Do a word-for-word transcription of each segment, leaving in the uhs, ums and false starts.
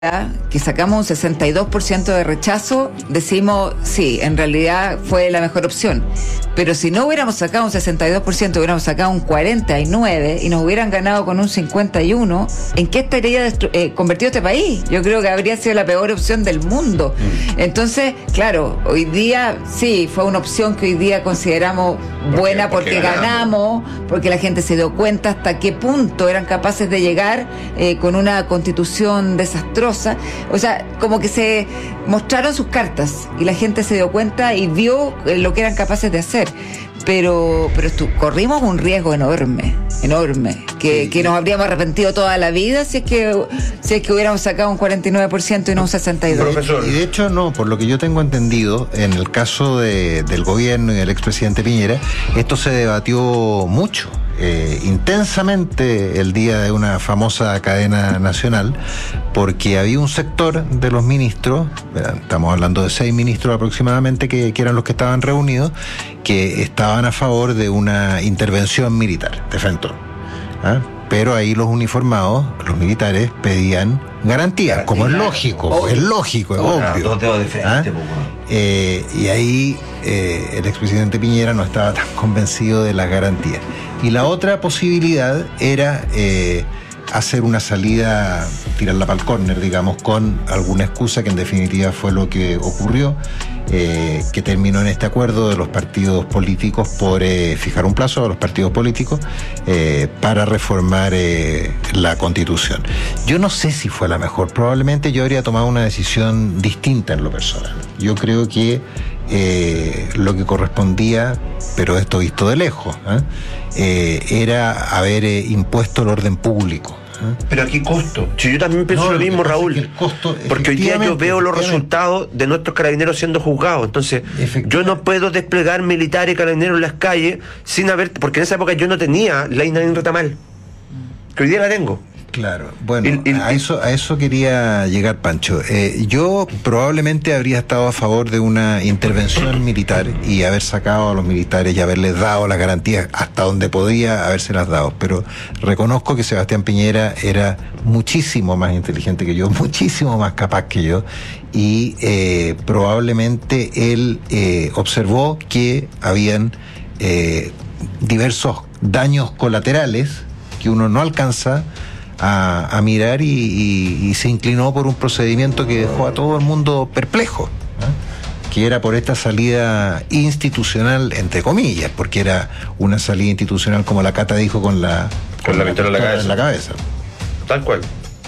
que sacamos un sesenta y dos por ciento de rechazo, decimos, sí, en realidad fue la mejor opción. Pero si no hubiéramos sacado un sesenta y dos por ciento, hubiéramos sacado un cuarenta y nueve por ciento y nos hubieran ganado con un cincuenta y uno por ciento, ¿en qué estaría destru- eh, convertido este país? Yo creo que habría sido la peor opción del mundo. Entonces, claro, hoy día sí, fue una opción que hoy día consideramos buena porque, porque ganamos, porque la gente se dio cuenta hasta qué punto eran capaces de llegar eh, con una constitución desastrosa. O sea, como que se mostraron sus cartas y la gente se dio cuenta y vio lo que eran capaces de hacer. Pero pero estu- corrimos un riesgo enorme, enorme, que, que nos habríamos arrepentido toda la vida si es que si es que hubiéramos sacado un cuarenta y nueve por ciento y no un sesenta y dos por ciento. Profesor. Y de hecho no, por lo que yo tengo entendido, en el caso de, del gobierno y del expresidente Piñera, esto se debatió mucho. Eh, intensamente el día de una famosa cadena nacional, porque había un sector de los ministros, estamos hablando de seis ministros aproximadamente, que, que eran los que estaban reunidos, que estaban a favor de una intervención militar de frente. ¿Ah? Pero ahí los uniformados, los militares, pedían garantías, Garantía, como es lógico, obvio. es lógico, es obvio. obvio. Dos dedos de frente, ¿Ah? eh, y ahí eh, el expresidente Piñera no estaba tan convencido de las garantías. Y la otra posibilidad era eh, hacer una salida, tirarla para el córner, digamos, con alguna excusa, que en definitiva fue lo que ocurrió, eh, que terminó en este acuerdo de los partidos políticos por eh, fijar un plazo a los partidos políticos eh, para reformar eh, la Constitución. Yo no sé si fue la mejor, probablemente yo habría tomado una decisión distinta en lo personal. Yo creo que eh, lo que correspondía, pero esto visto de lejos, ¿eh? Eh, era haber eh, impuesto el orden público. ¿eh? ¿Pero a qué costo? Si yo también pienso no, lo mismo, Raúl. El costo, porque hoy día yo veo los resultados de nuestros carabineros siendo juzgados. Entonces, yo no puedo desplegar militares y carabineros en las calles sin haber... Porque en esa época yo no tenía ley Nadine Retamal, que hoy día la tengo. Claro, bueno, el, el, a eso a eso quería llegar, Pancho. Eh, yo probablemente habría estado a favor de una intervención militar y haber sacado a los militares y haberles dado las garantías hasta donde podía habérselas dado, pero reconozco que Sebastián Piñera era muchísimo más inteligente que yo, muchísimo más capaz que yo, y eh, probablemente él eh, observó que habían eh, diversos daños colaterales que uno no alcanza A, a mirar y, y, y se inclinó por un procedimiento que dejó a todo el mundo perplejo, ¿eh? Que era por esta salida institucional, entre comillas, porque era una salida institucional, como la Cata dijo, con la con, con la pistola en la cabeza. en la cabeza. Tal cual.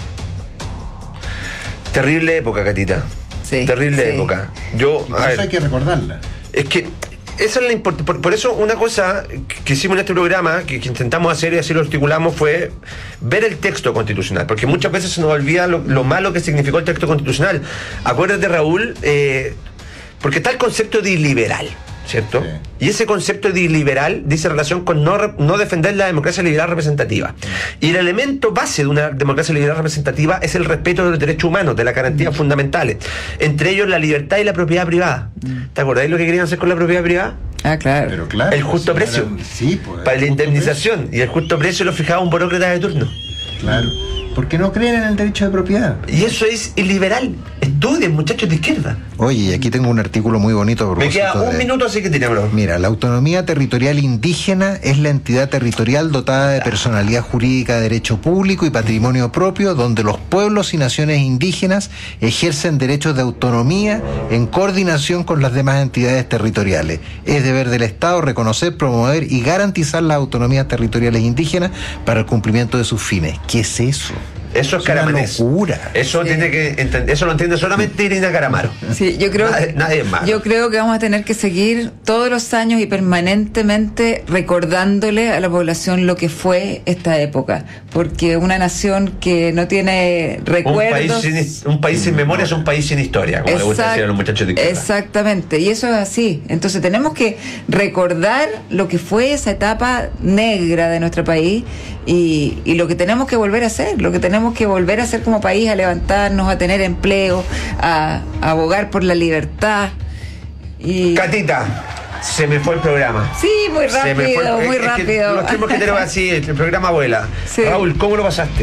Terrible época, Catita. Sí, Terrible sí. época. Yo, a ver, hay que recordarla. Es que esa es la importancia. Por, por eso, una cosa que hicimos en este programa, que, que intentamos hacer y así lo articulamos, fue ver el texto constitucional, porque muchas veces se nos olvida lo, lo malo que significó el texto constitucional. Acuérdate, Raúl, eh, porque está el concepto de iliberal, ¿cierto? Sí. Y ese concepto de iliberal dice relación con no, no defender la democracia liberal representativa. Sí. Y el elemento base de una democracia liberal representativa es el respeto de los derechos humanos, de las garantías mm. fundamentales, entre ellos la libertad y la propiedad privada. Mm. ¿Te acordáis lo que querían hacer con la propiedad privada? Ah, claro. Pero claro, el justo pues, precio. Era, sí, pues, para la indemnización. Precio. Y el justo precio lo fijaba un burócrata de turno. Claro. Porque no creen en el derecho de propiedad. Y eso es iliberal. Estudien, muchachos de izquierda. Oye, y aquí tengo un artículo muy bonito. Me queda un de... minuto, así que tenemos. Mira, la autonomía territorial indígena es la entidad territorial dotada de personalidad jurídica, derecho público y patrimonio propio, donde los pueblos y naciones indígenas ejercen derechos de autonomía en coordinación con las demás entidades territoriales. Es deber del Estado reconocer, promover y garantizar las autonomías territoriales indígenas para el cumplimiento de sus fines. ¿Qué es eso? Eso es Caramanés. Locura. Eso sí. tiene que entender, eso lo entiende solamente Irina Caramaro. Sí, yo creo nadie, que, nadie más. Yo creo que vamos a tener que seguir todos los años y permanentemente recordándole a la población lo que fue esta época, porque una nación que no tiene recuerdos, un país sin, un país sin memoria es un país sin historia, como le gusta decir a los muchachos de izquierda. Exactamente, y eso es así. Entonces tenemos que recordar lo que fue esa etapa negra de nuestro país y, y lo que tenemos que volver a hacer, lo que tenemos que volver a hacer como país, a levantarnos, a tener empleo, a, a abogar por la libertad. Y... Catita, se me fue el programa. Sí, muy rápido, muy es, rápido. Es que los tiempos que tenemos así, el programa vuela. Sí. Raúl, ¿cómo lo pasaste?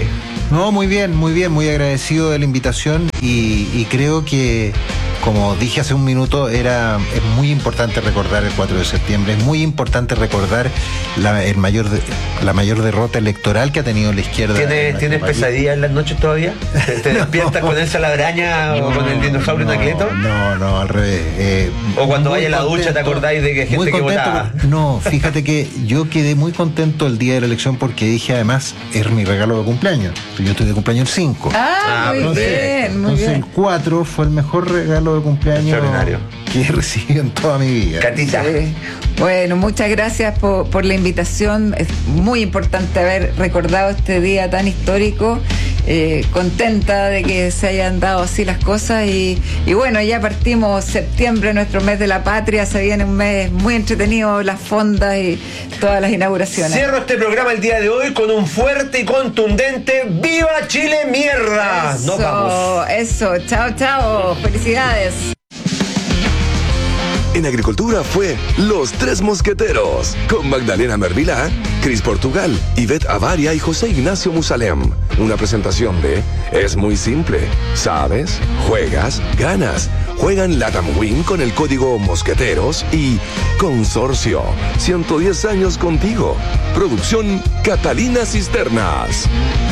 No, muy bien, muy bien, muy agradecido de la invitación y, y creo que, como dije hace un minuto, era es muy importante recordar el cuatro de septiembre, es muy importante recordar la, el mayor de, la mayor derrota electoral que ha tenido la izquierda. ¿Tienes, ¿tienes pesadillas en las noches todavía? ¿Te, te despiertas no, con Elsa la Araña no, o con el dinosaurio no, Anacleto? No, no, al revés. Eh, o cuando vaya a la ducha te acordáis de que gente que votaba. No, fíjate que yo quedé muy contento el día de la elección porque dije, además, es mi regalo de cumpleaños. Yo estoy de cumpleaños el cinco. Ah, muy entonces, bien, muy entonces bien. el cuatro fue el mejor regalo de cumpleaños que he recibido en toda mi vida. Catita. Sí. Bueno, muchas gracias por, por la invitación. Es muy importante haber recordado este día tan histórico. Eh, contenta de que se hayan dado así las cosas y, y bueno, ya partimos septiembre, nuestro mes de la patria, se viene un mes muy entretenido, las fondas y todas las inauguraciones. Cierro este programa el día de hoy con un fuerte y contundente ¡Viva Chile, mierda! Eso, Nos vamos. Eso, chao, chao, felicidades. En Agricultura fue Los Tres Mosqueteros, con Magdalena Mervilá, Cris Portugal, Ivette Avaria y José Ignacio Musalem. Una presentación de Es muy simple. ¿Sabes? Juegas, ganas. Juegan Latam Win con el código Mosqueteros y Consorcio. ciento diez años contigo. Producción Catalina Cisternas.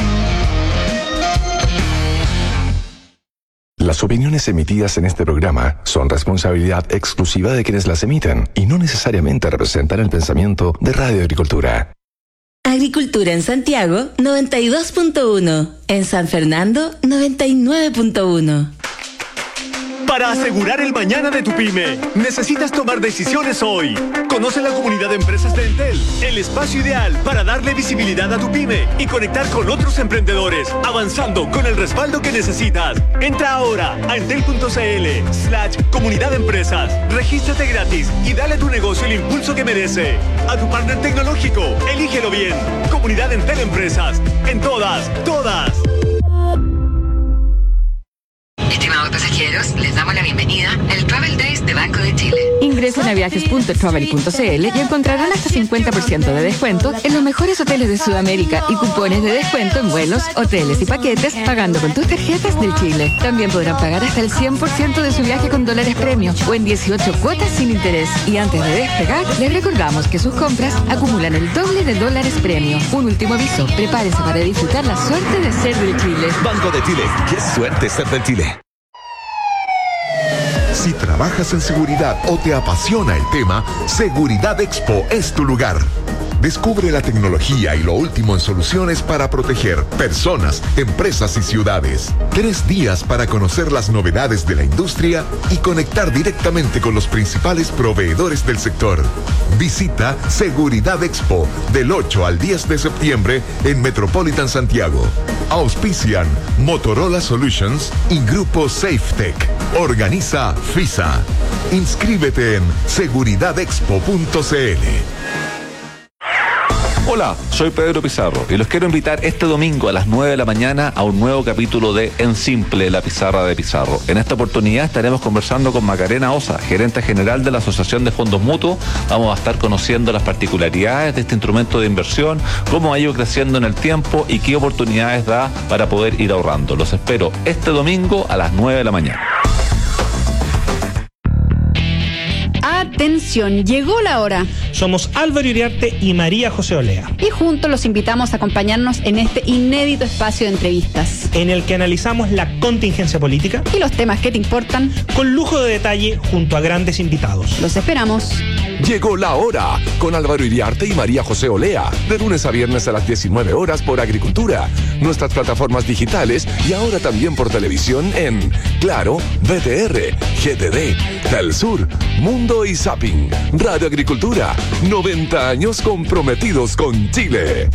Las opiniones emitidas en este programa son responsabilidad exclusiva de quienes las emiten y no necesariamente representan el pensamiento de Radio Agricultura. Agricultura en Santiago, noventa y dos punto uno. En San Fernando, noventa y nueve punto uno. Para asegurar el mañana de tu pyme, necesitas tomar decisiones hoy. Conoce la comunidad de empresas de Entel, el espacio ideal para darle visibilidad a tu pyme y conectar con otros emprendedores, avanzando con el respaldo que necesitas. Entra ahora a entel.cl slash comunidad de empresas. Regístrate gratis y dale a tu negocio el impulso que merece. A tu partner tecnológico, elígelo bien. Comunidad Entel Empresas. En todas, todas. Estimados pasajeros, les damos la bienvenida al Travel Days de Banco de Chile. Ingresen a viajes punto travel punto cl y encontrarán hasta cincuenta por ciento de descuento en los mejores hoteles de Sudamérica y cupones de descuento en vuelos, hoteles y paquetes pagando con tus tarjetas del Chile. También podrán pagar hasta el cien por ciento de su viaje con dólares premio o en dieciocho cuotas sin interés. Y antes de despegar, les recordamos que sus compras acumulan el doble de dólares premio. Un último aviso, prepárense para disfrutar la suerte de ser del Chile. Banco de Chile, qué suerte ser del Chile. Si trabajas en seguridad o te apasiona el tema, Seguridad Expo es tu lugar. Descubre la tecnología y lo último en soluciones para proteger personas, empresas y ciudades. Tres días para conocer las novedades de la industria y conectar directamente con los principales proveedores del sector. Visita Seguridad Expo del ocho al diez de septiembre en Metropolitan Santiago. Auspician Motorola Solutions y Grupo SafeTech. Organiza FISA. Inscríbete en seguridad expo punto cl. Hola, soy Pedro Pizarro y los quiero invitar este domingo a las nueve de la mañana a un nuevo capítulo de En Simple, la pizarra de Pizarro. En esta oportunidad estaremos conversando con Macarena Osa, gerente general de la Asociación de Fondos Mutuos. Vamos a estar conociendo las particularidades de este instrumento de inversión, cómo ha ido creciendo en el tiempo y qué oportunidades da para poder ir ahorrando. Los espero este domingo a las nueve de la mañana. Atención, llegó la hora. Somos Álvaro Iriarte y María José Olea. Y juntos los invitamos a acompañarnos en este inédito espacio de entrevistas, en el que analizamos la contingencia política y los temas que te importan, con lujo de detalle junto a grandes invitados. Los esperamos. Llegó la hora con Álvaro Iriarte y María José Olea, de lunes a viernes a las diecinueve horas por Agricultura, nuestras plataformas digitales y ahora también por televisión en Claro, B T R, G T D, Telsur, Mundo y Zapping. Radio Agricultura, noventa años comprometidos con Chile.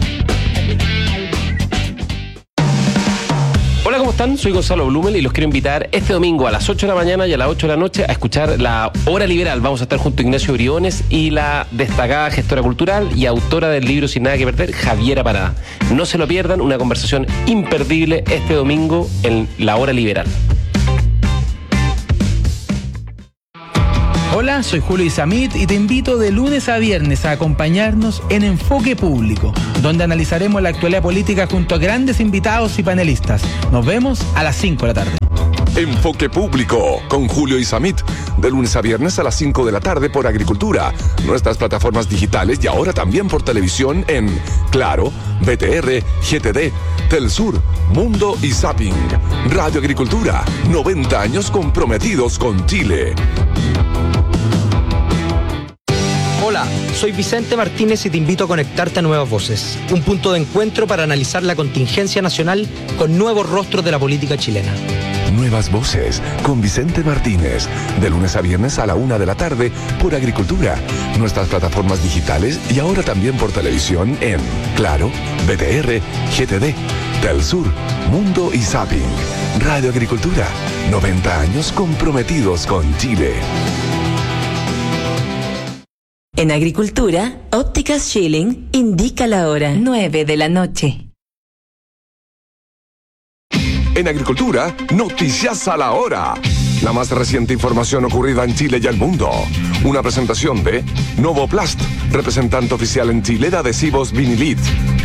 Hola, ¿cómo están? Soy Gonzalo Blumel y los quiero invitar este domingo a las ocho de la mañana y a las ocho de la noche a escuchar la Hora Liberal. Vamos a estar junto a Ignacio Briones y la destacada gestora cultural y autora del libro Sin Nada que Perder, Javiera Parada. No se lo pierdan, una conversación imperdible este domingo en la Hora Liberal. Hola, soy Julio Isamit y te invito de lunes a viernes a acompañarnos en Enfoque Público, donde analizaremos la actualidad política junto a grandes invitados y panelistas. Nos vemos a las cinco de la tarde. Enfoque Público con Julio Isamit, de lunes a viernes a las cinco de la tarde por Agricultura, nuestras plataformas digitales y ahora también por televisión en Claro, B T R, G T D, Telsur, Mundo y Zapping. Radio Agricultura, noventa años comprometidos con Chile. Hola, soy Vicente Martínez y te invito a conectarte a Nuevas Voces, un punto de encuentro para analizar la contingencia nacional con nuevos rostros de la política chilena. Nuevas Voces con Vicente Martínez, de lunes a viernes a la una de la tarde por Agricultura, nuestras plataformas digitales y ahora también por televisión en Claro, B T R, G T D, Telsur, Mundo y Zapping. Radio Agricultura, noventa años comprometidos con Chile. En Agricultura, Ópticas Schilling indica la hora nueve de la noche. En Agricultura, noticias a la hora. La más reciente información ocurrida en Chile y el mundo. Una presentación de Novoplast, representante oficial en Chile de adhesivos Vinilit.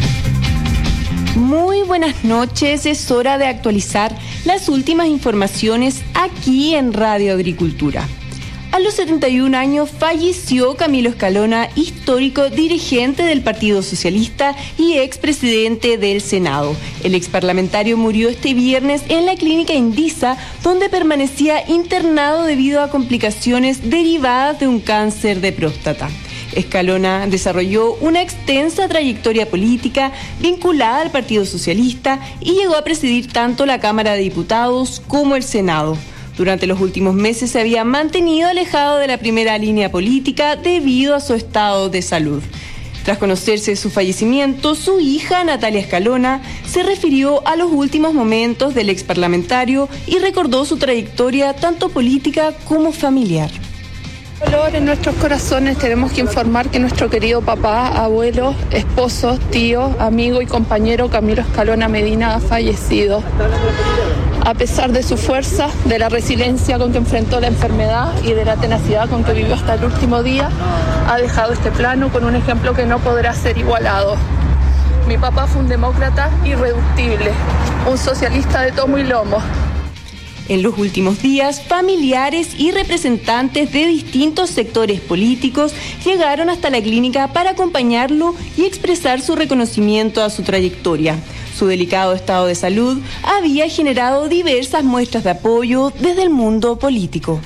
Muy buenas noches, es hora de actualizar las últimas informaciones aquí en Radio Agricultura. A los setenta y un años falleció Camilo Escalona, histórico dirigente del Partido Socialista y expresidente del Senado. El exparlamentario murió este viernes en la clínica Indisa, donde permanecía internado debido a complicaciones derivadas de un cáncer de próstata. Escalona desarrolló una extensa trayectoria política vinculada al Partido Socialista y llegó a presidir tanto la Cámara de Diputados como el Senado. Durante los últimos meses se había mantenido alejado de la primera línea política debido a su estado de salud. Tras conocerse su fallecimiento, su hija, Natalia Escalona, se refirió a los últimos momentos del exparlamentario y recordó su trayectoria tanto política como familiar. Dolor en nuestros corazones, tenemos que informar que nuestro querido papá, abuelo, esposo, tío, amigo y compañero Camilo Escalona Medina ha fallecido. A pesar de su fuerza, de la resiliencia con que enfrentó la enfermedad y de la tenacidad con que vivió hasta el último día, ha dejado este plano con un ejemplo que no podrá ser igualado. Mi papá fue un demócrata irreductible, un socialista de tomo y lomo. En los últimos días, familiares y representantes de distintos sectores políticos llegaron hasta la clínica para acompañarlo y expresar su reconocimiento a su trayectoria. Su delicado estado de salud había generado diversas muestras de apoyo desde el mundo político.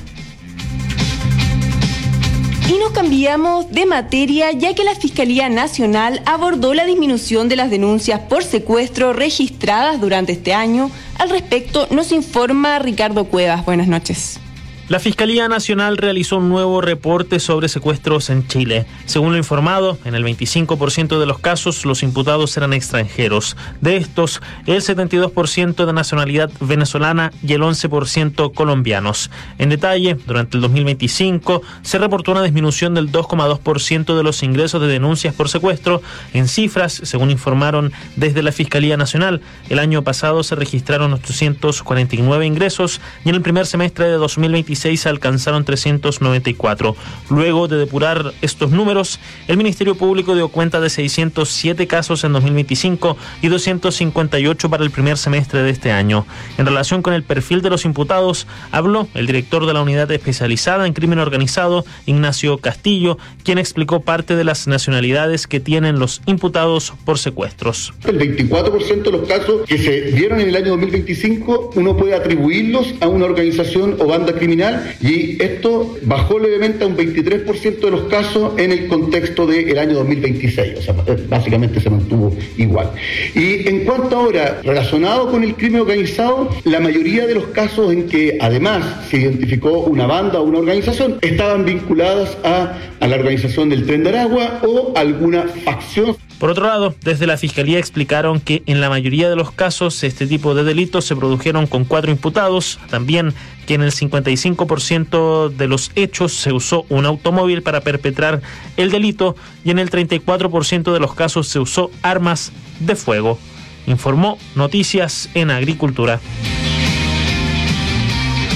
Y nos cambiamos de materia, ya que la Fiscalía Nacional abordó la disminución de las denuncias por secuestro registradas durante este año. Al respecto nos informa Ricardo Cuevas. Buenas noches. La Fiscalía Nacional realizó un nuevo reporte sobre secuestros en Chile. Según lo informado, en el veinticinco por ciento de los casos los imputados eran extranjeros. De estos, el setenta y dos por ciento de nacionalidad venezolana y el once por ciento colombianos. En detalle, durante el dos mil veinticinco se reportó una disminución del dos coma dos por ciento de los ingresos de denuncias por secuestro. En cifras, según informaron desde la Fiscalía Nacional, el año pasado se registraron ochocientos cuarenta y nueve ingresos y en el primer semestre de dos mil veintiséis se alcanzaron trescientos noventa y cuatro. Luego de depurar estos números, el Ministerio Público dio cuenta de seiscientos siete casos en dos mil veinticinco y doscientos cincuenta y ocho para el primer semestre de este año. En relación con el perfil de los imputados, habló el director de la Unidad Especializada en Crimen Organizado, Ignacio Castillo, quien explicó parte de las nacionalidades que tienen los imputados por secuestros. El veinticuatro por ciento de los casos que se dieron en el año dos mil veinticinco uno puede atribuirlos a una organización o banda criminal, y esto bajó levemente a un veintitrés por ciento de los casos en el contexto del año dos mil veintiséis, o sea, básicamente se mantuvo igual. Y en cuanto ahora, relacionado con el crimen organizado, la mayoría de los casos en que además se identificó una banda o una organización estaban vinculadas a, a la organización del Tren de Aragua o alguna facción. Por otro lado, desde la Fiscalía explicaron que en la mayoría de los casos este tipo de delitos se produjeron con cuatro imputados, también que en el cincuenta y cinco por ciento de los hechos se usó un automóvil para perpetrar el delito y en el treinta y cuatro por ciento de los casos se usó armas de fuego. Informó Noticias en Agricultura.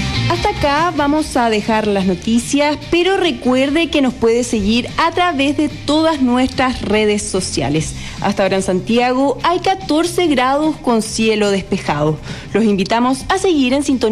Hasta acá vamos a dejar las noticias, pero recuerde que nos puede seguir a través de todas nuestras redes sociales. Hasta ahora en Santiago hay catorce grados con cielo despejado. Los invitamos a seguir en sintonía